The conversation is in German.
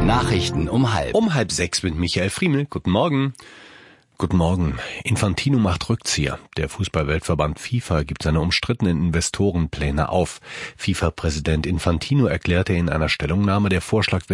Nachrichten um 5:30. Um 5:30 mit Michael Friemel. Guten Morgen. Guten Morgen. Infantino macht Rückzieher. Der Fußballweltverband FIFA gibt seine umstrittenen Investorenpläne auf. FIFA-Präsident Infantino erklärte in einer Stellungnahme, der Vorschlag